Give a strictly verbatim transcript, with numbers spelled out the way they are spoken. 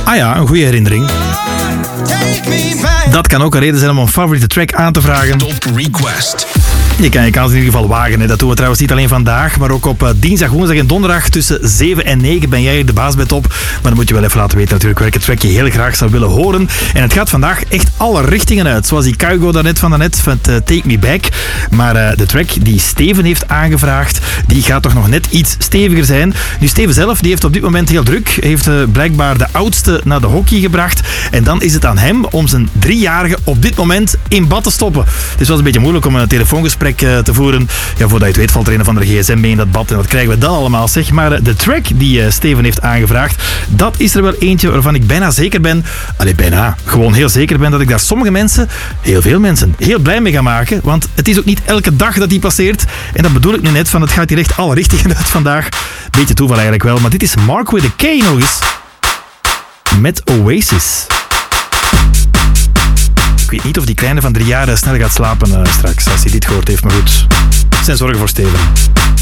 Ah ja, een goede herinnering. Dat kan ook een reden zijn om een favoriete track aan te vragen. Top Request. Je kan je kans in ieder geval wagen. Hè. Dat doen we trouwens niet alleen vandaag, maar ook op uh, dinsdag, woensdag en donderdag tussen zeven en negen ben jij hier de baas bij Top. Maar dan moet je wel even laten weten natuurlijk welke track je heel graag zou willen horen. En het gaat vandaag echt alle richtingen uit. Zoals die Kygo daarnet van daarnet van uh, Take Me Back. Maar uh, de track die Steven heeft aangevraagd, die gaat toch nog net iets steviger zijn. Nu, Steven zelf, die heeft op dit moment heel druk. Heeft uh, blijkbaar de oudste naar de hockey gebracht. En dan is het aan hem om zijn driejarige op dit moment in bad te stoppen. Het is wel een beetje moeilijk om een telefoongesprek te voeren. Ja, voordat je het weet valt er een of andere gsm mee in dat bad en wat krijgen we dan allemaal, zeg. Maar de track die uh, Steven heeft aangevraagd, dat is er wel eentje waarvan ik bijna zeker ben, allee, bijna, gewoon heel zeker ben dat ik daar sommige mensen, heel veel mensen, heel blij mee ga maken, want het is ook niet elke dag dat die passeert. En dat bedoel ik nu net, van het gaat hier echt alle richtingen uit vandaag. Beetje toeval eigenlijk wel, maar dit is Mark with a K nog eens. Met Oasis. Ik weet niet of die kleine van drie jaar snel gaat slapen uh, straks, als hij dit gehoord heeft, maar goed. Zijn zorgen voor Steven.